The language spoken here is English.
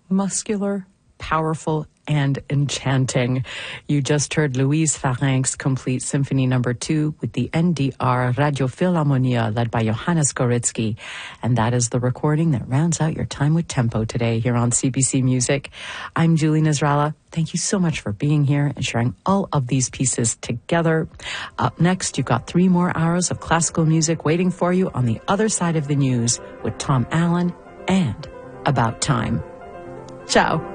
muscular, powerful, and enchanting. You just heard Louise Farinck's Complete Symphony No. 2 with the NDR Radio Philharmonia led by Johannes Goritsky. And that is the recording that rounds out your time with Tempo today here on CBC Music. I'm Julie Nasrallah. Thank you so much for being here and sharing all of these pieces together. Up next, you've got 3 more hours of classical music waiting for you on the other side of the news with Tom Allen and About Time. Ciao.